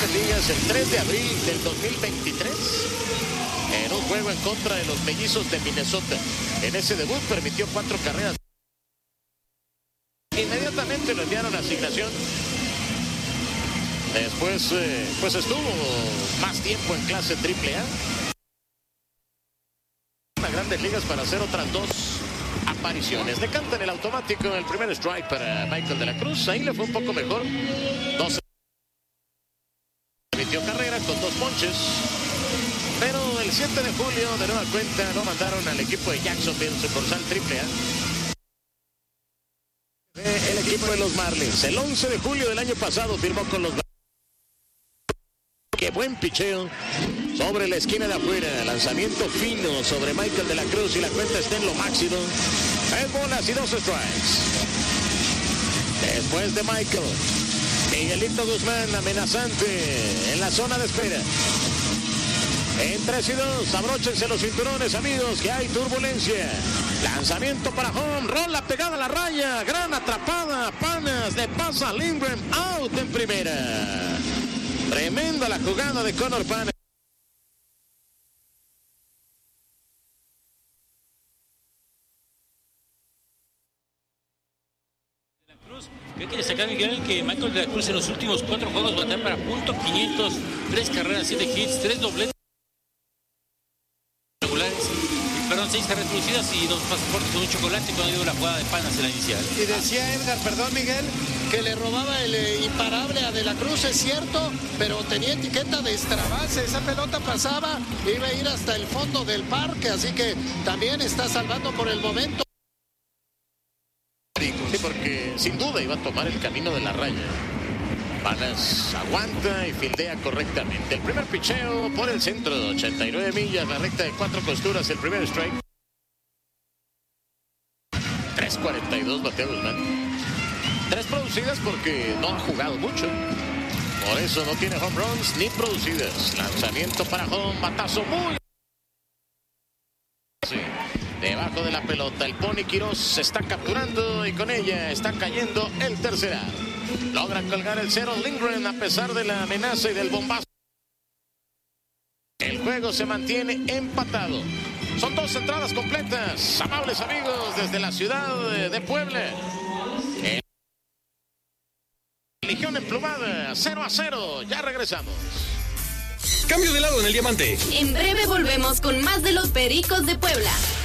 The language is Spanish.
Grandes Ligas el 3 de abril del 2023 en un juego en contra de los Mellizos de Minnesota. En ese debut permitió 4 carreras. Inmediatamente lo enviaron a asignación. Después, pues estuvo más tiempo en clase AAA. A Grandes Ligas para hacer otras 2 apariciones. Le cantan el automático, el primer strike para Michael de la Cruz. Ahí le fue un poco mejor. 12. Permitió carrera con 2 ponches. Pero el 7 de julio, de nueva cuenta, lo mandaron al equipo de Jacksonville, sucursal AAA. El equipo de los Marlins. El 11 de julio del año pasado firmó con los Marlins. Qué buen picheo sobre la esquina de afuera. Lanzamiento fino sobre Michael de la Cruz y la cuenta está en lo máximo. 3 bolas y 2 strikes. Después de Michael, Miguelito Guzmán amenazante en la zona de espera. En 3 y 2, abróchense los cinturones, amigos, que hay turbulencia. Lanzamiento para home, rola pegada a la raya, gran atrapada, Panas, le pasa a Lindgren, out en primera. Tremenda la jugada de Connor Panas. Hay que destacar, Miguel, que Michael de la Cruz en los últimos 4 juegos batea para .500, 3 carreras, 7 hits, 3 dobletes regulares, perdón, 6 carreras producidas y 2 pasaportes con un chocolate cuando dio la jugada de Panas en la inicial. Y decía Edgar, perdón, Miguel, que le robaba el imparable a De la Cruz, es cierto, pero tenía etiqueta de extra base. Esa pelota pasaba, iba a ir hasta el fondo del parque, así que también está salvando por el momento. Sí, porque sin duda iba a tomar el camino de la raya. Panas aguanta y fildea correctamente. El primer picheo por el centro de 89 millas, la recta de 4 costuras, el primer strike. 3.42 batea Guzmán. 3 producidas porque no ha jugado mucho. Por eso no tiene home runs ni producidas. Lanzamiento para home, batazo muy... Sí. Debajo de la pelota, el Pony Quiroz se está capturando y con ella está cayendo el tercer out. Logra colgar el 0 Lindgren a pesar de la amenaza y del bombazo. El juego se mantiene empatado. Son 2 entradas completas. Amables amigos desde la ciudad de Puebla. Legión emplumada, 0-0. Ya regresamos. Cambio de lado en el diamante. En breve volvemos con más de los Pericos de Puebla.